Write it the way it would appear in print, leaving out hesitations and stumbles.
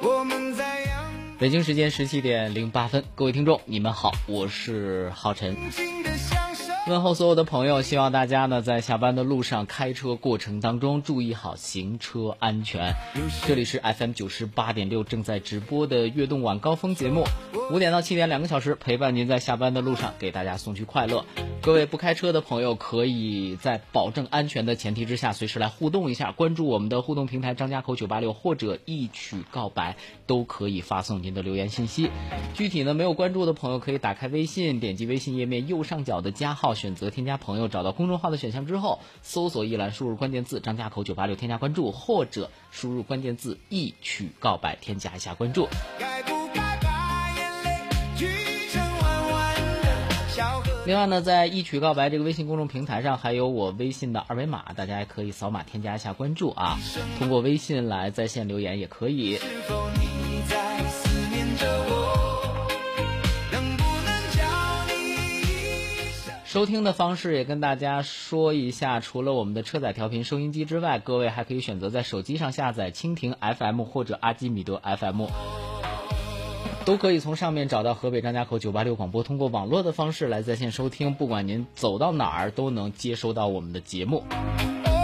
北京时间17:08，各位听众你们好，我是浩辰。问候所有的朋友，希望大家呢在下班的路上开车过程当中注意好行车安全。这里是 FM 98.6正在直播的悦动晚高峰节目，5点到7点2个小时陪伴您在下班的路上，给大家送去快乐。各位不开车的朋友可以在保证安全的前提之下随时来互动一下，关注我们的互动平台张家口986或者一曲告白，都可以发送您的留言信息。具体呢没有关注的朋友可以打开微信，点击微信页面右上角的加号，选择添加朋友，找到公众号的选项之后搜索一栏，输入关键字张家口986添加关注，或者输入关键字一曲告白添加一下关注。另外呢，在一曲告白这个微信公众平台上还有我微信的二维码，大家也可以扫码添加一下关注啊，通过微信来在线留言也可以。收听的方式也跟大家说一下，除了我们的车载调频收音机之外，各位还可以选择在手机上下载蜻蜓 FM 或者阿基米德 FM， 都可以从上面找到河北张家口986广播，通过网络的方式来在线收听，不管您走到哪儿都能接收到我们的节目。